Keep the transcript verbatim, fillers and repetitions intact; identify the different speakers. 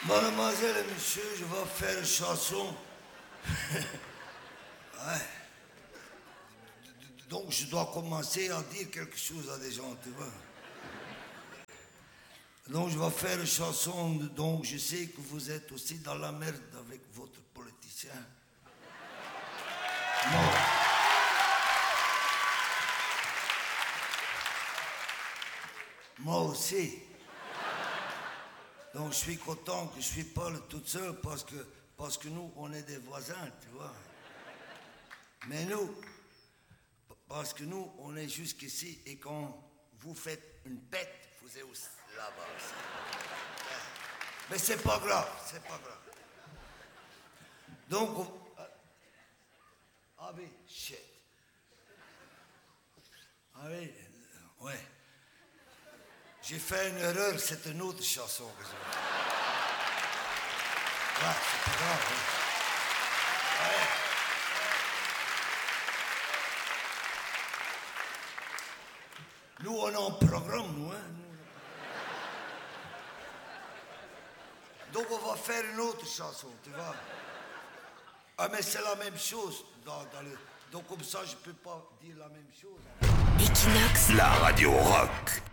Speaker 1: Mademoiselle et monsieur, je vais faire une chanson. Ouais. Donc je dois commencer à dire quelque chose à des gens, tu vois. Donc je vais faire une chanson, donc je sais que vous êtes aussi dans la merde avec votre politicien. Moi, Moi aussi. Donc je suis content que je suis pas le tout seul parce que, parce que nous, on est des voisins, tu vois. Mais nous, parce que nous, on est jusqu'ici et quand vous faites une pète, vous êtes aussi là-bas. Mais c'est pas grave, c'est pas grave. Donc, on... ah oui, shit. Ah oui, ouais. J'ai fait une erreur, c'est une autre chanson que je... Ouais, c'est pas grave. Hein. Ouais. Nous, on est en programme, nous, hein. Donc, on va faire une autre chanson, tu vois. Ah, mais c'est la même chose. Dans, dans le... Donc, comme ça, je peux pas dire la même chose.
Speaker 2: Equinox.
Speaker 3: La radio rock.